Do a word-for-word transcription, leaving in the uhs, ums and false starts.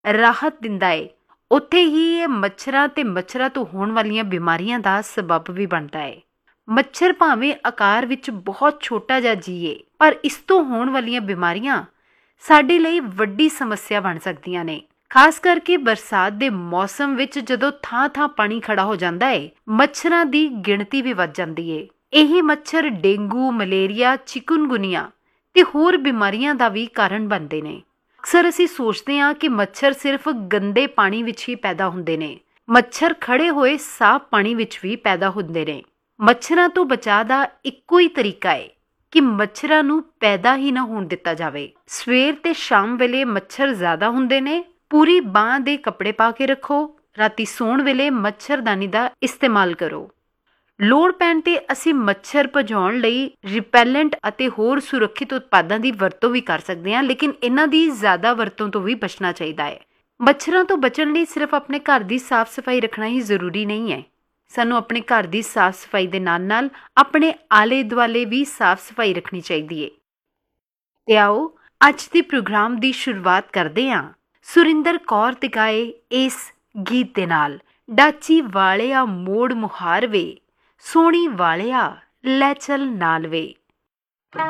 ਰਾਹਤ ਦਿੰਦਾ ਹੈ, ਉੱਥੇ ਹੀ ਇਹ ਮੱਛਰਾਂ ਤੇ ਮੱਛਰਾਂ ਤੋਂ ਹੋਣ ਵਾਲੀਆਂ ਬਿਮਾਰੀਆਂ ਦਾ ਸਬੱਬ ਵੀ ਬਣਦਾ ਹੈ। ਮੱਛਰ ਭਾਵੇਂ ਆਕਾਰ ਵਿੱਚ ਬਹੁਤ ਛੋਟਾ ਜਿਹਾ ਜੀਏ, ਪਰ ਇਸ ਤੋਂ ਹੋਣ ਵਾਲੀਆਂ ਬਿਮਾਰੀਆਂ ਸਾਡੇ ਲਈ ਵੱਡੀ ਸਮੱਸਿਆ ਬਣ ਸਕਦੀਆਂ ਨੇ। ਖਾਸ ਕਰਕੇ ਬਰਸਾਤ ਦੇ ਮੌਸਮ ਵਿੱਚ ਜਦੋਂ ਥਾਂ ਥਾਂ ਪਾਣੀ ਖੜਾ ਹੋ ਜਾਂਦਾ ਹੈ, ਮੱਛਰਾਂ ਦੀ ਗਿਣਤੀ ਵੀ ਵੱਧ ਜਾਂਦੀ ਹੈ। ਇਹੀ ਮੱਛਰ ਡੇਂਗੂ, ਮਲੇਰੀਆ, ਚਿਕਨਗੁਨੀਆ ਤੇ ਹੋਰ ਬਿਮਾਰੀਆਂ ਦਾ ਵੀ ਕਾਰਨ ਬਣਦੇ ਨੇ। ਅਕਸਰ ਅਸੀਂ ਸੋਚਦੇ ਹਾਂ ਕਿ ਮੱਛਰ ਸਿਰਫ ਗੰਦੇ ਪਾਣੀ ਵਿੱਚ ਹੀ ਪੈਦਾ ਹੁੰਦੇ ਨੇ। ਮੱਛਰ ਖੜੇ ਹੋਏ ਸਾਫ਼ ਪਾਣੀ ਵਿੱਚ ਵੀ ਪੈਦਾ ਹੁੰਦੇ ਨੇ। ਮੱਛਰਾਂ ਤੋਂ ਬਚਾਅ ਦਾ ਇੱਕੋ ਹੀ ਤਰੀਕਾ ਹੈ ਕਿ ਮੱਛਰਾਂ ਨੂੰ ਪੈਦਾ ਹੀ ਨਾ ਹੋਣ ਦਿੱਤਾ ਜਾਵੇ। ਸਵੇਰ ਤੇ ਸ਼ਾਮ ਵੇਲੇ ਮੱਛਰ ਜ਼ਿਆਦਾ ਹੁੰਦੇ ਨੇ, ਪੂਰੀ ਬਾਂਹ ਦੇ ਕੱਪੜੇ ਪਾ ਕੇ ਰੱਖੋ। ਰਾਤੀ ਸੌਣ ਵੇਲੇ ਮੱਛਰਦਾਨੀ ਦਾ ਇਸਤੇਮਾਲ ਕਰੋ। ਲੋੜ ਪੈਣ ਤੇ ਅਸੀਂ ਮੱਛਰ ਭਜਾਉਣ ਲਈ ਰਿਪੈਲੈਂਟ ਅਤੇ ਹੋਰ ਸੁਰੱਖਿਅਤ ਉਤਪਾਦਾਂ ਦੀ ਵਰਤੋਂ ਵੀ ਕਰ ਸਕਦੇ ਹਾਂ, ਲੇਕਿਨ ਇਹਨਾਂ ਦੀ ਜ਼ਿਆਦਾ ਵਰਤੋਂ ਤੋਂ ਵੀ ਬਚਣਾ ਚਾਹੀਦਾ ਹੈ। ਮੱਛਰਾਂ ਤੋਂ ਬਚਣ ਲਈ ਸਿਰਫ ਆਪਣੇ ਘਰ ਦੀ ਸਾਫ਼ ਸਫਾਈ ਰੱਖਣਾ ਹੀ ਜ਼ਰੂਰੀ ਨਹੀਂ ਹੈ। ਸਾਨੂੰ ਆਪਣੇ ਘਰ ਦੀ ਸਾਫ਼ ਸਫਾਈ ਦੇ ਨਾਲ ਨਾਲ ਆਪਣੇ ਆਲੇ ਦੁਆਲੇ ਵੀ ਸਾਫ਼ ਸਫਾਈ ਰੱਖਣੀ ਚਾਹੀਦੀ ਹੈ। ਤੇ ਆਓ ਅੱਜ ਦੇ ਪ੍ਰੋਗਰਾਮ ਦੀ ਸ਼ੁਰੂਆਤ ਕਰਦੇ ਹਾਂ ਸੁਰਿੰਦਰ ਕੌਰ ਦੇ ਗਾਏ ਇਸ ਗੀਤ ਦੇ ਨਾਲ। ਡਾਚੀ ਵਾਲਿਆ ਮੋੜ ਮੁਹਾਰ ਵੇ, ਸੋਹਣੀ ਵਾਲਿਆ ਲੈ ਚੱਲ ਨਾਲ ਵੇ।